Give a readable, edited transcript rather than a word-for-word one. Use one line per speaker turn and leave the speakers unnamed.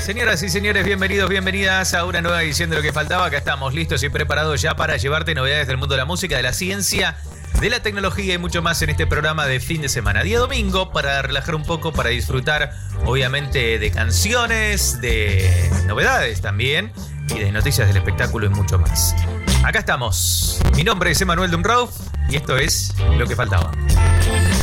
Señoras y señores, bienvenidos, bienvenidas a una nueva edición de Lo que Faltaba. Acá estamos listos y preparados ya para llevarte novedades del mundo de la música, de la ciencia, de la tecnología y mucho más en este programa de fin de semana. Día domingo, para relajar un poco, para disfrutar obviamente de canciones, de novedades también y de noticias del espectáculo y mucho más. Acá estamos. Mi nombre es Emanuel Dunrauf y esto es Lo que Faltaba.